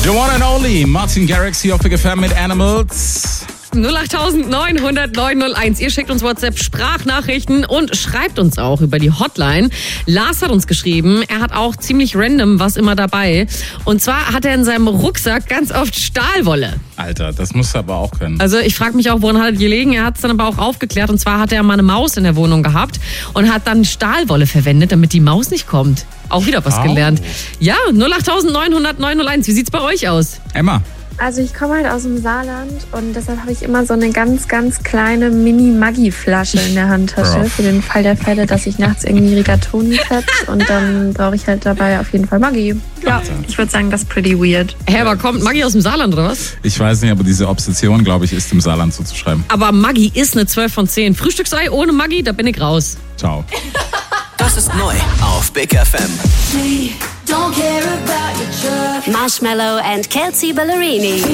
The one and only Martin Garrix hier auf Big FM mit Animals. 08900 Ihr schickt uns WhatsApp-Sprachnachrichten und schreibt uns auch über die Hotline. Lars hat uns geschrieben, er hat auch ziemlich random was immer dabei. Und zwar hat er in seinem Rucksack ganz oft Stahlwolle. Alter, das musst du aber auch können. Also ich frage mich auch, woran hat er gelegen? Er hat es dann aber auch aufgeklärt. Und zwar hat er mal eine Maus in der Wohnung gehabt und hat dann Stahlwolle verwendet, damit die Maus nicht kommt. Auch wieder was gelernt. Ja, 08900 Wie sieht's bei euch aus? Emma. Also ich komme halt aus dem Saarland und deshalb habe ich immer so eine ganz, ganz kleine Mini-Maggi-Flasche in der Handtasche für den Fall der Fälle, dass ich nachts irgendwie Rigatoni fetze und dann brauche ich halt dabei auf jeden Fall Maggi. Ja, ich würde sagen, das ist pretty weird. Hä, aber kommt Maggi aus dem Saarland oder was? Ich weiß nicht, aber diese Obsession, glaube ich, ist im Saarland zuzuschreiben. Aber Maggi ist eine 12 von 10. Frühstücksei ohne Maggi, da bin ich raus. Ciao. Das ist neu auf Big FM. Marshmallow and Kelsey Ballerini.